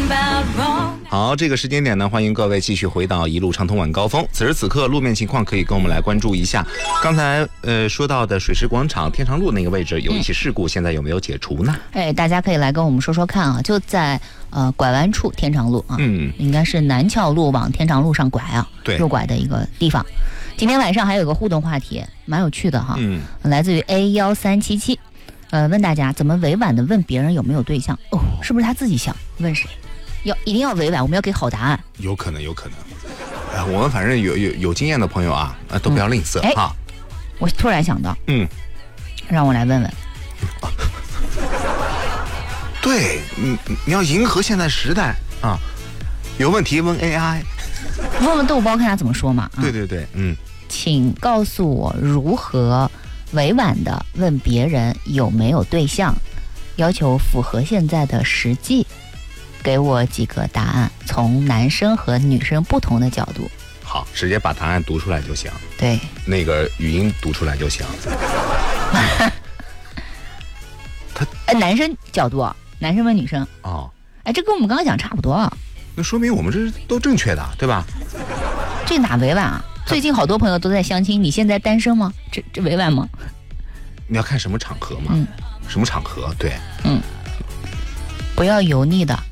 好，这个时间点呢，欢迎各位继续回到一路畅通晚高峰。此时此刻路面情况可以跟我们来关注一下。刚才说到的水师广场天长路那个位置有一起事故，现在有没有解除呢？ 大家可以来跟我们说说看啊，就在拐弯处天长路啊，应该是南翘路往天长路上拐啊， 对， 右拐的一个地方。今天晚上还有个互动话题，蛮有趣的哈，来自于 A1377，问大家怎么委婉的问别人有没有对象？哦，是不是他自己想问谁？一定要委婉，我们要给好答案。 有可能。我们反正有经验的朋友啊，都不要吝啬哈。 我突然想到，让我来问问。 对，你要迎合现在时代啊，有问题问 AI， 问问豆包看他怎么说嘛。 对， 请告诉我如何委婉的问别人有没有对象，要求符合现在的实际。给我几个答案，从男生和女生不同的角度。 好，直接把答案读出来就行。 对， 那个语音读出来就行。 男生角度，男生问女生。 哦， 这跟我们刚刚讲差不多啊。 那说明我们这都正确的，对吧？ 这哪委婉啊？最近好多朋友都在相亲，你现在单身吗？这委婉吗？ 你要看什么场合嘛。什么场合？对。 不要油腻的